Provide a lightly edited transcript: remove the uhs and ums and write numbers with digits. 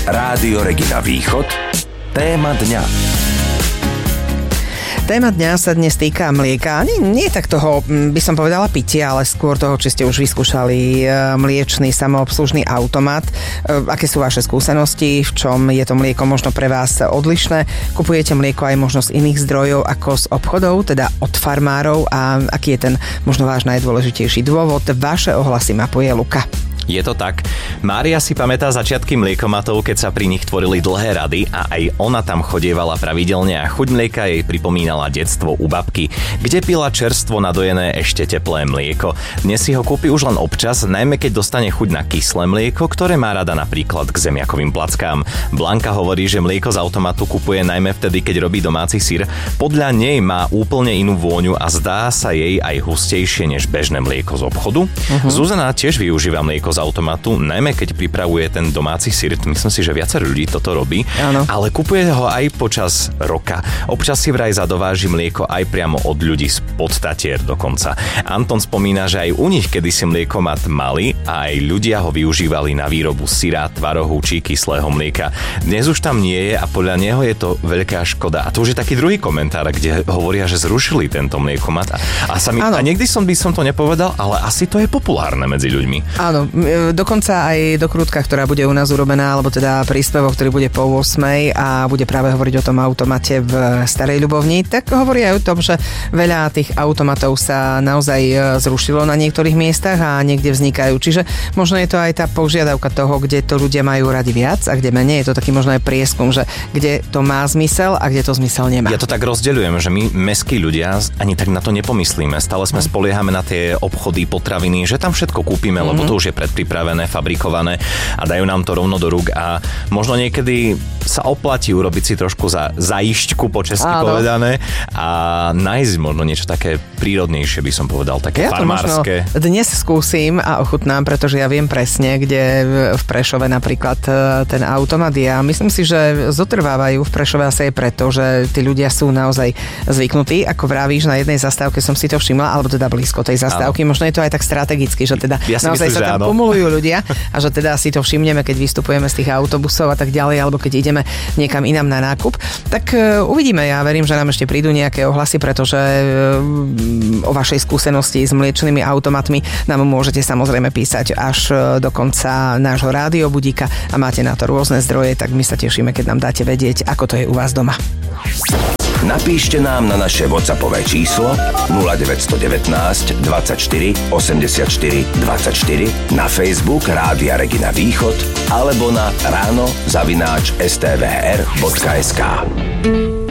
Rádio Regina Východ. Téma dňa. Téma dňa sa dnes týka mlieka. Nie tak toho, by som povedala, pitia, ale skôr toho, či ste už vyskúšali mliečny samoobslužný automat. Aké sú vaše skúsenosti? V čom je to mlieko možno pre vás odlišné? Kupujete mlieko aj možno z iných zdrojov ako z obchodov, teda od farmárov? A aký je ten možno váš najdôležitejší dôvod? Vaše ohlasy mapuje Luka. Je to tak. Mária si pamätá začiatky mliekomatov, keď sa pri nich tvorili dlhé rady a aj ona tam chodievala pravidelne a chuť mlieka jej pripomínala detstvo u babky, kde pila čerstvo nadojené ešte teplé mlieko. Dnes si ho kúpi už len občas, najmä keď dostane chuť na kyslé mlieko, ktoré má rada napríklad k zemiakovým plackám. Blanka hovorí, že mlieko z automatu kupuje najmä vtedy, keď robí domáci syr. Podľa nej má úplne inú vôňu a zdá sa jej aj hustejšie než bežné mlieko z obchodu. Zuzana tiež využíva mlieko z automatu, najmä keď pripravuje ten domáci syr. Myslím si, že viacero ľudí toto robí. Áno. Ale kupuje ho aj počas roka. Občas si vraj zadováži mlieko aj priamo od ľudí z Podtatier dokonca. Anton spomína, že aj u nich kedysi mliekomat mali a aj ľudia ho využívali na výrobu syra, tvarohu či kyslého mlieka. Dnes už tam nie je a podľa neho je to veľká škoda. A to už je taký druhý komentár, kde hovoria, že zrušili tento mliekomat. A niekdy by som to nepovedal, ale asi to je populárne medzi ľuďmi. Áno. Dokonca aj dokrutka, ktorá bude u nás urobená, alebo teda príspevok, ktorý bude po 8 a bude práve hovoriť o tom automate v Starej Ľubovni, tak hovorí aj o tom, že veľa tých automatov sa naozaj zrušilo na niektorých miestach a niekde vznikajú. Čiže možno je to aj tá požiadavka toho, kde to ľudia majú radi viac a kde menej. Je to taký možno aj prieskum, že kde to má zmysel a kde to zmysel nemá. Ja to tak rozdeľujem, že my mestskí ľudia ani tak na to nepomyslíme. Stále sme spoliehame na tie obchody, potraviny, že tam všetko kúpime, lebo to už je predpripravené, fabrikované a dajú nám to rovno do rúk a možno niekedy sa oplatí urobiť si trošku za zaišťku po česky povedané a nájsť možno niečo také prírodnejšie, by som povedal, také farmárske. Ja to dnes skúsim a ochutnám, pretože ja viem presne, kde v Prešove napríklad ten automat je a myslím si, že zotrvávajú v Prešove asi aj preto, že tí ľudia sú naozaj zvyknutí, ako vravíš, na jednej zastávke som si to všimla, alebo teda blízko tej zastávky, možno je to aj tak strategicky, že teda naozaj sa tam kumulujú ľudia a že teda si to všimneme, keď vystupujeme z tých autobusov a tak ďalej, alebo keď ideme niekam inám na nákup. Tak uvidíme, ja verím, že nám ešte prídu nejaké ohlasy, pretože o vašej skúsenosti s mliečnymi automatmi nám môžete samozrejme písať až do konca nášho rádiobudíka a máte na to rôzne zdroje, tak my sa tešíme, keď nám dáte vedieť, ako to je u vás doma. Napíšte nám na naše WhatsAppové číslo 0919 24 84 24, na Facebook Rádia Regina Východ alebo na ráno@stvr.sk.